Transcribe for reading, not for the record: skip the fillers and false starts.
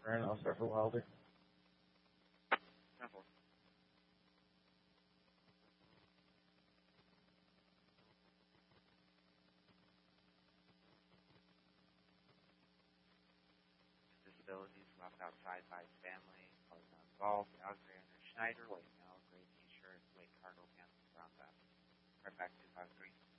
Aaron, I'll start for Wilder. Simple. Disabilities left outside by his family. Colors not involved. Alexander Schneider, white male, gray t-shirt, white cargo pants, brown vest. Right back 2003.